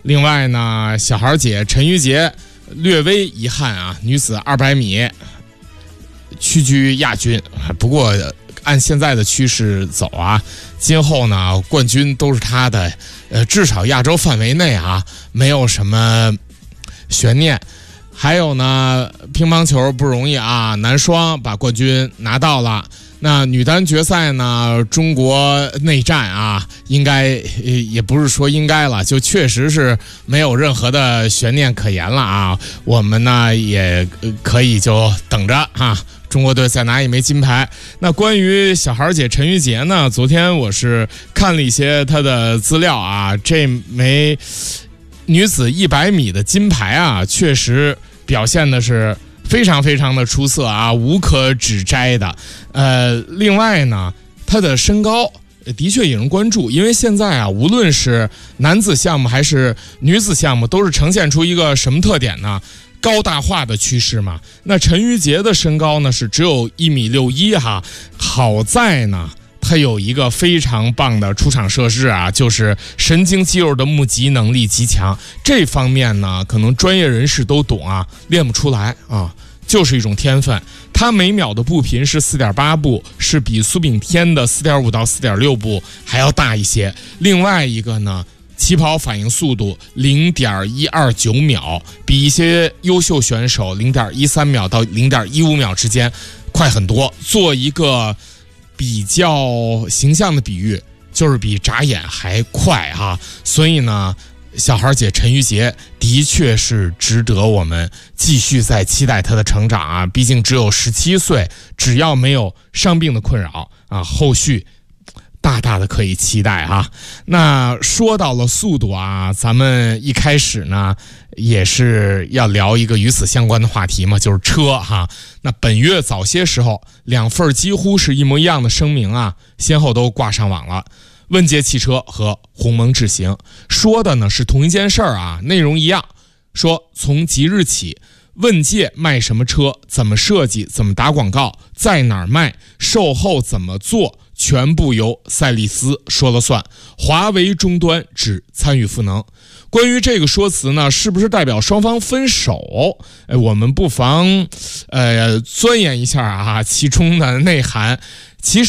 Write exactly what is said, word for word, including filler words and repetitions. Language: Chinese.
另外呢，小孩姐陈玉洁略微遗憾啊，女子二百米屈居亚军。不过按现在的趋势走啊，今后呢冠军都是她的，呃，至少亚洲范围内啊没有什么悬念。还有呢，乒乓球不容易啊，男双把冠军拿到了。那女单决赛呢，中国内战啊，应该也不是说应该了，就确实是没有任何的悬念可言了啊。我们呢也可以就等着啊，中国队再拿一枚金牌。那关于小孩姐陈玉洁呢，昨天我是看了一些她的资料啊，这枚女子一百米的金牌啊，确实表现的是非常非常的出色啊，无可指摘的。呃，另外呢，她的身高的确引人关注，因为现在啊，无论是男子项目还是女子项目，都是呈现出一个什么特点呢？高大化的趋势嘛。那陈玉洁的身高呢是只有一米六一哈，好在呢，他有一个非常棒的出场设置啊，就是神经肌肉的募集能力极强。这方面呢，可能专业人士都懂啊，练不出来啊，就是一种天分。他每秒的步频是 四点八 步，是比苏炳添的 四点五 到 四点六 步还要大一些。另外一个呢，起跑反应速度 零点一二九 秒，比一些优秀选手 零点一三 秒到 零点一五 秒之间快很多。做一个比较形象的比喻，就是比眨眼还快啊。所以呢，小孩姐陈玉洁的确是值得我们继续再期待她的成长啊，毕竟只有十七岁，只要没有伤病的困扰啊，后续大大的可以期待哈。那说到了速度啊，咱们一开始呢也是要聊一个与此相关的话题嘛，就是车哈。那本月早些时候，两份几乎是一模一样的声明啊，先后都挂上网了。问界汽车和鸿蒙智行说的呢是同一件事儿啊，内容一样，说从即日起，问界卖什么车，怎么设计，怎么打广告，在哪儿卖，售后怎么做，全部由赛利斯说了算，华为终端只参与赋能。关于这个说辞呢，是不是代表双方分手？哎，我们不妨呃钻研一下啊其中的内涵。其实